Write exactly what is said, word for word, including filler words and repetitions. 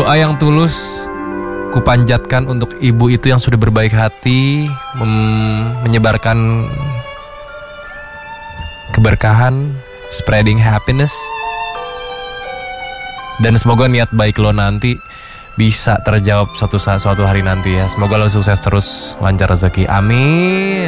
Doa yang tulus kupanjatkan untuk ibu itu yang sudah berbaik hati, mem- menyebarkan keberkahan, spreading happiness. Dan semoga niat baik lo nanti bisa terjawab suatu saat, suatu hari nanti ya. Semoga lo sukses terus, lancar rezeki. Amin.